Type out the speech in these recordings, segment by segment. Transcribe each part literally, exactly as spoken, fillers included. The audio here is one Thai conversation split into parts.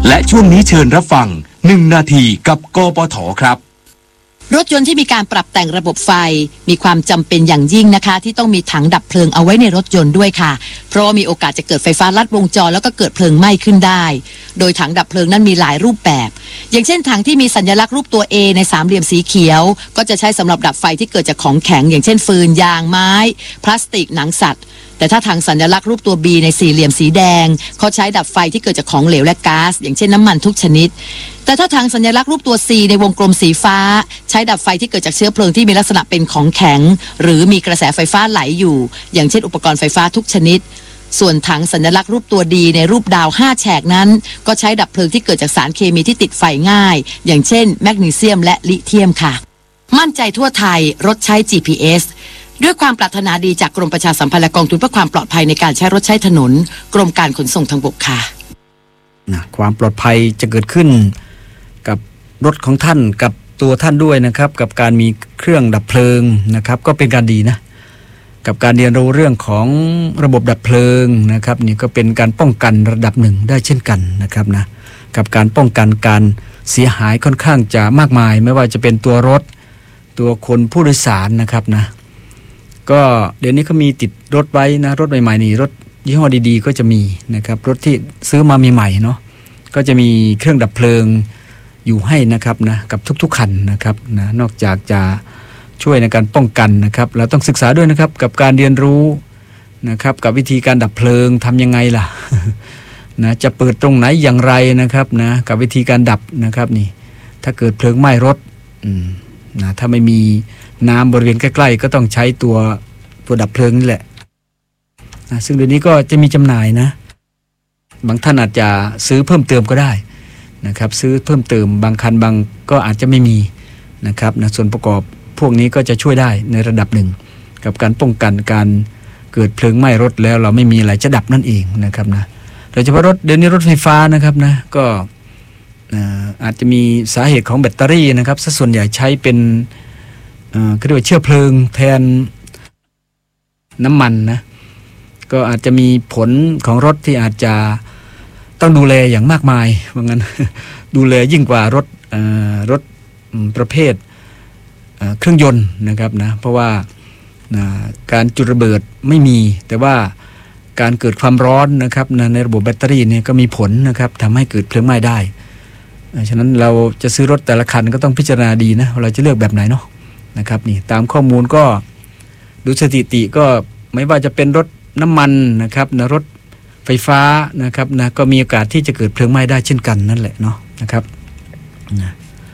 และช่วงนี้เชิญรับฟังหนึ่งนาทีกับกปทครับรถยนต์ที่มีการปรับแต่งระบบไฟมีความจำเป็นอย่างยิ่งนะคะที่ต้องมีถังดับเพลิงเอาไว้ในรถยนต์ด้วยค่ะเพราะว่ามีโอกาสจะเกิดไฟฟ้าลัดวงจรแล้วก็เกิดเพลิงไหม้ขึ้นได้โดยถังดับเพลิงนั้นมีหลายรูปแบบอย่างเช่นถังที่มีสัญลักษณ์รูปตัว A ในสามเหลี่ยมสีเขียวก็จะใช้สำหรับดับไฟที่เกิดจากของแข็งอย่างเช่นฟืนยางไม้พลาสติกหนังสัตว์แต่ถ้าถังสัญลักษณ์รูปตัว B ในสี่เหลี่ยมสีแดงเขาใช้ดับไฟที่เกิดจากของเหลวและก๊าซอย่างเช่นน้ำมันทุกชนิดแต่ถ้าถังสัญลักษณ์รูปตัว C ในวงกลมสีฟ้าใช้ดับไฟที่เกิดจากเชื้อเพลิงที่มีลักษณะเป็นของแข็งหรือมีกระแสไฟฟ้าไหลอยู่อย่างเช่นอุปกรณ์ไฟฟ้าทุกชนิดส่วนถังสัญลักษณ์รูปตัว D ในรูปดาวห้าแฉกนั้นก็ใช้ดับเพลิงที่เกิดจากสารเคมีที่ติดไฟง่ายอย่างเช่นแมกนีเซียมและลิเธียมค่ะมั่นใจทั่วไทยรถใช้ จี พี เอสด้วยความปรารถนาดีจากกรมประชาสัมพันธ์และกองทุนเพื่อความปลอดภัยในการใช้รถใช้ถนนกรมการขนส่งทางบกค่ะนะความปลอดภัยจะเกิดขึ้นกับรถของท่านกับตัวท่านด้วยนะครับกับการมีเครื่องดับเพลิงนะครับก็เป็นการดีนะกับการเรียนรู้เรื่องของระบบดับเพลิงนะครับนี่ก็เป็นการป้องกันระดับหนึ่งได้เช่นกันนะครับนะกับการป้องกันการเสียหายค่อนข้างจะมากมายไม่ว่าจะเป็นตัวรถตัวคนผู้โดยสารนะครับนะก็เดี๋ยวนี้เขามีติดรถไว้นะรถใหม่ๆนี่รถยี่ห้อดีๆก็จะมีนะครับรถที่ซื้อมาใหม่ๆเนาะก็จะมีเครื่องดับเพลิงอยู่ให้นะครับนะกับทุกๆคันนะครับนะนอกจากจะช่วยในการป้องกันนะครับเราต้องศึกษาด้วยนะครับกับการเรียนรู้นะครับกับวิธีการดับเพลิงทำยังไงล่ะ นะจะเปิดตรงไหนอย่างไรนะครับนะกับวิธีการดับนะครับนี่ถ้าเกิดเพลิงไหม้รถนะถ้าไม่มีน้ำบริเวณใกล้ๆก็ต้องใช้ตัวตัวดับเพลิงนี่แหละนะซึ่งเดี๋ยวนี้ก็จะมีจำหน่ายนะบางท่านอาจจะซื้อเพิ่มเติมก็ได้นะครับซื้อเพิ่มเติมบางคันบางก็อาจจะไม่มีนะครับนะส่วนประกอบพวกนี้ก็จะช่วยได้ในระดับหนึ่งกับการป้องกันการเกิดเพลิงไหม้รถแล้วเราไม่มีอะไรจะดับนั่นเองนะครับนะโดยเฉพาะรถเดี๋ยวนี้รถไฟฟ้านะครับนะก็อาจจะมีสาเหตุของแบตเตอรี่นะครับซะส่วนใหญ่ใช้เป็นก็เรียกว่าเชื้อเพลิงแทนน้ำมันนะก็อาจจะมีผลของรถที่อาจจะต้องดูแลอย่างมากมายว่างั้นดูแลยิ่งกว่ารถรถประเภทเครื่องยนต์นะครับนะเพราะว่าการจุดระเบิดไม่มีแต่ว่าการเกิดความร้อนนะครับในระบบแบตเตอรี่เนี่ยก็มีผลนะครับทำให้เกิดเพลิงไหม้ได้ฉะนั้นเราจะซื้อรถแต่ละคันก็ต้องพิจารณาดีนะเราจะเลือกแบบไหนเนาะนะครับนี่ตามข้อมูลก็ดูสถิติก็ไม่ว่าจะเป็นรถน้ำมันนะครับนะรถไฟฟ้านะครับนะก็มีโอกาสที่จะเกิดเพลิงไหม้ได้เช่นกันนั่นแหละเนาะนะครับนะ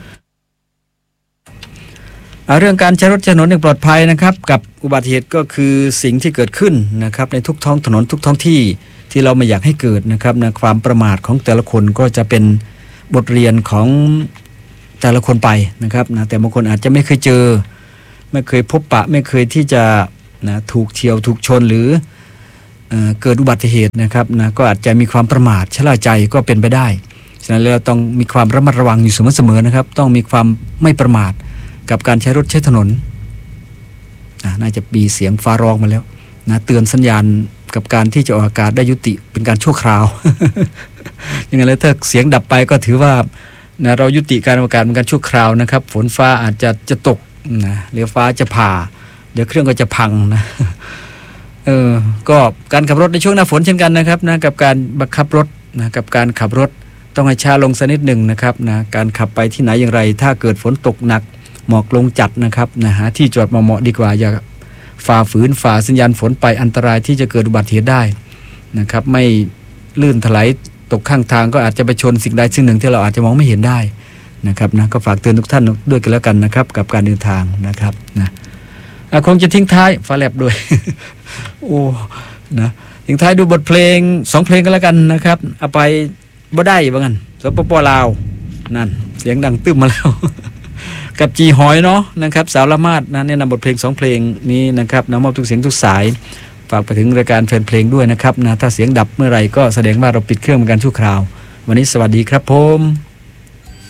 เรื่องการใช้รถใช้ถนนอย่างปลอดภัยนะครับกับอุบัติเหตุก็คือสิ่งที่เกิดขึ้นนะครับในทุกท้องถนนทุกท้องที่ที่เราไม่อยากให้เกิดนะครับนะความประมาทของแต่ละคนก็จะเป็นบทเรียนของแต่ละคนไปนะครับนะแต่บางคนอาจจะไม่เคยเจอไม่เคยพบปะไม่เคยที่จะนะถูกเฉี่ยวถูกชนหรือเอ่อเกิดอุบัติเหตุนะครับนะก็อาจจะมีความประมาทชะล่าใจก็เป็นไปได้ฉะนั้นเราต้องมีความระมัดระวังอยู่เสมอๆนะครับต้องมีความไม่ประมาทกับการใช้รถใช้ถนนน่าจะมีเสียงฟ้าร้องมาแล้วนะเตือนสัญญาณกับการที่จะออกอากาศได้ยุติเป็นการชั่วคราว ยังไงแล้วถ้าเสียงดับไปก็ถือว่านะเรายุติการออกอากาศเป็นการชั่วคราวนะครับฝนฟ้าอาจจะจะตกนะหรือฟ้าจะผ่าเดี๋ยวเครื่องก็จะพังนะเออก็การขับรถในช่วงหน้าฝนเช่นกันนะครับนะกับการบังคับรถนะกับการขับรถต้องให้ช้าลงสักนิดหนึ่งนะครับนะการขับไปที่ไหนอย่างไรถ้าเกิดฝนตกหนักหมอกลงจัดนะครับนะหาที่จอดเหมาะๆดีกว่าอย่าฝ่าฝืนฝ่าสัญญาณฝนไปอันตรายที่จะเกิดอุบัติเหตุได้นะครับไม่ลื่นถลายตกข้างทางก็อาจจะไปชนสิ่งใดสิ่งหนึ่งที่เราอาจจะมองไม่เห็นได้นะครับนะก็ฝากเตือนทุกท่านด้วยกันแล้วกันนะครับกับการเดินทางนะครับนะคงจะทิ้งท้ายฟ้าแลบด้วย โอ้นะทิ้งท้ายดูบทเพลงสองเพลงกันแล้วกันนะครับเอาไปบ่ได้ว่างั้นสปป.ลาวนั่นเสียงดังตึ้มมาแล้ว กับจีหอยเนาะนะครับสาวละมาดนะแนะนำบทเพลงสองเพลงนี้นะครับนำมอบทุกเสียงทุกสายฝากไปถึงรายการแฟนเพลงด้วยนะครับนะถ้าเสียงดับเมื่อไหร่ก็แสดงว่าเราปิดเครื่องเป็นการชั่วคราววันนี้สวัสดีครับผม